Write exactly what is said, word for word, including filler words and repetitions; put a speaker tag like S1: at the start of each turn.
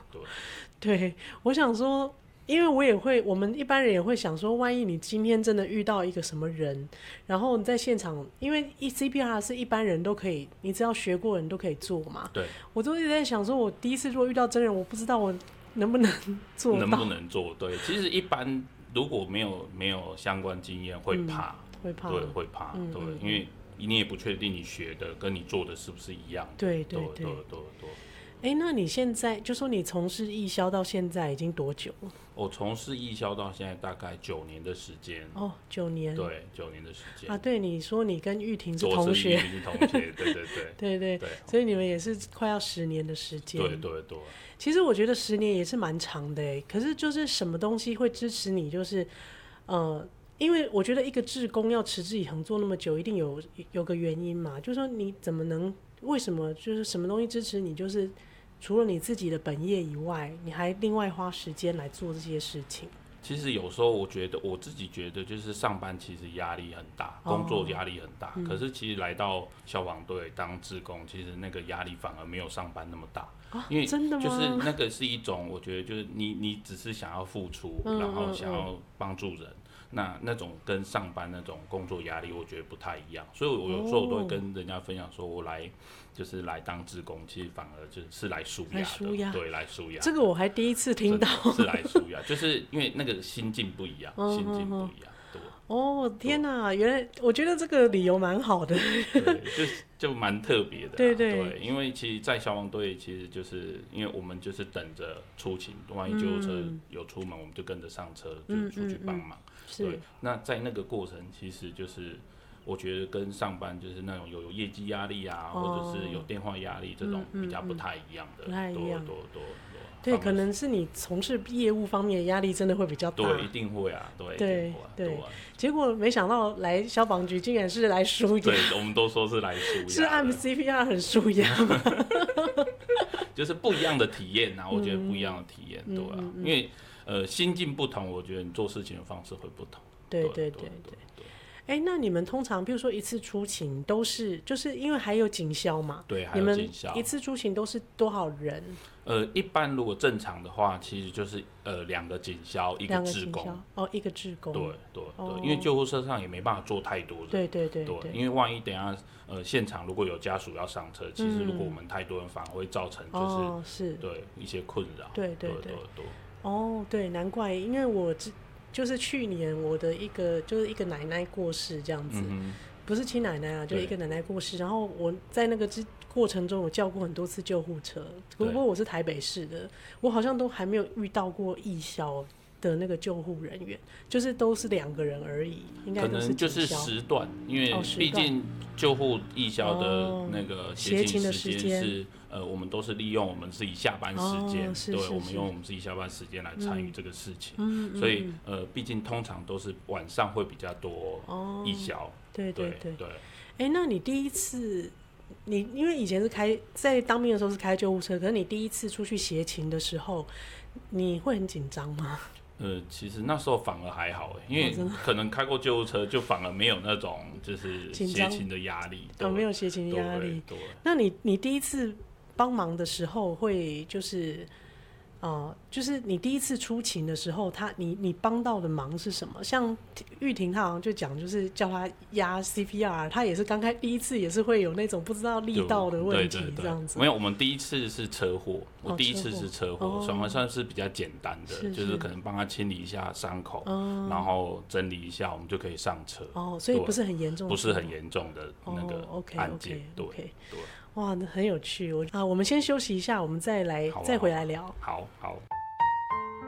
S1: 对
S2: 对，我想说。因为我也会，我们一般人也会想说，万一你今天真的遇到一个什么人，然后你在现场，因为 C P R 是一般人都可以，你只要学过的人都可以做嘛。
S1: 对，
S2: 我都一直在想说，我第一次如果遇到真人，我不知道我能不能做到，
S1: 能不能做？对，其实一般如果没有没有相关经验，会怕，
S2: 嗯、会怕，
S1: 对，会怕，嗯、对、嗯，因为你也不确定你学的跟你做的是不是一样的。
S2: 对对对
S1: 对对对对。
S2: 哎，那你现在就说你从事义销到现在已经多久了？
S1: 我从事义销到现在大概九年的时间。
S2: 哦，九年。
S1: 对，九年的时间。
S2: 啊，对，你说你跟玉婷是同学。
S1: 我是玉婷是同学，对对对。
S2: 对对对。所以你们也是快要十年的时间。
S1: 对对对。
S2: 其实我觉得十年也是蛮长的哎，可是就是什么东西会支持你？就是呃，因为我觉得一个志工要持之以恒做那么久，一定有有个原因嘛。就是说你怎么能为什么就是什么东西支持你？就是除了你自己的本业以外，你还另外花时间来做这些事情。
S1: 其实有时候我觉得我自己觉得就是上班其实压力很大，工作压力很大、哦嗯、可是其实来到消防队当志工，其实那个压力反而没有上班那么大、
S2: 哦、
S1: 因为
S2: 真的吗？
S1: 就是那个是一种我觉得就是你你只是想要付出、嗯、然后想要帮助人、嗯、那那种跟上班那种工作压力我觉得不太一样，所以我有时候我都会跟人家分享说我来就是来当志工，其实反而就是来舒压的，对，来舒压。
S2: 这个我还第一次听到，
S1: 是来舒压，就是因为那个心境不一样，心境不一样。对。
S2: 哦，天哪！原来我觉得这个理由蛮好的，
S1: 对，就就蛮特别的。
S2: 对 对,
S1: 对，因为其实，在消防队，其实就是因为我们就是等着出勤，万一救护车有出门，嗯、我们就跟着上车，就出去帮忙。
S2: 嗯嗯嗯、
S1: 对，那在那个过程，其实就是。我觉得跟上班就是那种有有业绩压力啊、哦，或者是有电话压力这种比较不太一样的，
S2: 不太一样，
S1: 多多多。
S2: 对，可能是你从事业务方面的压力真的会比较大。
S1: 对，一定会啊，对，
S2: 对
S1: 啊
S2: 对,
S1: 对啊。
S2: 结果没想到来消防局竟然是来舒压。
S1: 对，我们都说是来舒压。
S2: 是按 C P R 很舒压吗？
S1: 就是不一样的体验啊，我觉得不一样的体验，嗯、对啊，嗯嗯、因为呃心境不同，我觉得你做事情的方式会不同。
S2: 对对对 对, 对, 对。哎，那你们通常比如说一次出勤都是，就是因为还有警消嘛？
S1: 对，还有警消。
S2: 你们一次出勤都是多少人？
S1: 呃，一般如果正常的话，其实就是呃两个警消，一个志工。
S2: 哦，一个志工。
S1: 对对对、哦，因为救护车上也没办法坐太多人。
S2: 对对 对,
S1: 对, 对。因为万一等一下呃现场如果有家属要上车，其实如果我们太多人，反而会造成就是、
S2: 哦、是
S1: 对一些困扰。
S2: 对对 对,
S1: 对, 对, 对。
S2: 哦，对，难怪，因为我就是去年我的一个就是一个奶奶过世这样子，嗯、不是亲奶奶啊，就是一个奶奶过世，然后我在那个过程中我叫过很多次救护车，不过我是台北市的，我好像都还没有遇到过义消的那个救护人员，就是都是两个人而已，应该都是
S1: 可能就是时段，因为毕竟救护义消的那个协勤的时间是、哦、呃，我们都是利用我们自己下班时间、哦，对，我们用我们自己下班时间来参与这个事情，嗯、所以呃，毕竟通常都是晚上会比较多义消、哦，
S2: 对对对
S1: 对。
S2: 哎、欸，那你第一次？你因为以前是开在当兵的时候是开救护车，可是你第一次出去协勤的时候，你会很紧张吗？
S1: 呃，其实那时候反而还好，因为可能开过救护车，就反而没有那种就是协勤的压力，
S2: 哦，没有协勤的压力。
S1: 对，
S2: 那你你第一次帮忙的时候会就是。呃，就是你第一次出勤的时候，他你你帮到的忙是什么？像玉婷她好像就讲，就是叫他压 C P R， 他也是刚开第一次也是会有那种不知道力道的问题，这样子。
S1: 没有，我们第一次是车祸，我第一次是车祸，反而、哦、算是比较简单的，是是就是可能帮他清理一下伤口、哦，然后整理一下，我们就可以上车。
S2: 哦，所以不是很严重的，
S1: 不是很严重的那个案件，
S2: 哦、okay, okay, okay,
S1: 对对。
S2: 哇，那很有趣。我啊，我们先休息一下，我们再来、
S1: 啊、
S2: 再回来聊。
S1: 好好。好